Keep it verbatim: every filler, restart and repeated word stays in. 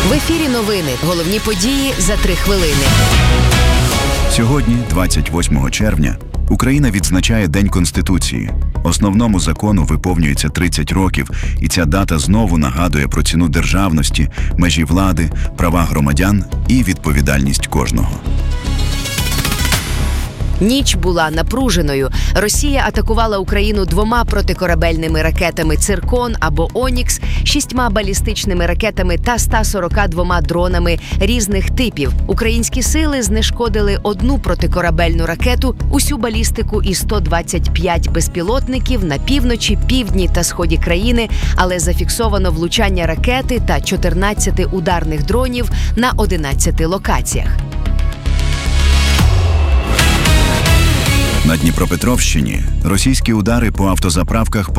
В ефірі новини. Головні події за три хвилини. Сьогодні, двадцять восьмого червня, Україна відзначає День Конституції. Основному закону виповнюється тридцять років, і ця дата знову нагадує про ціну державності, межі влади, права громадян і відповідальність кожного. Ніч була напруженою. Росія атакувала Україну двома протикорабельними ракетами «Циркон» або «Онікс», шістьма балістичними ракетами та ста сорока двома дронами різних типів. Українські сили знешкодили одну протикорабельну ракету, усю балістику і сто двадцять п'ять безпілотників на півночі, півдні та сході країни, але зафіксовано влучання ракети та чотирнадцяти ударних дронів на одинадцяти локаціях. На Дніпропетровщині російські удари по автозаправках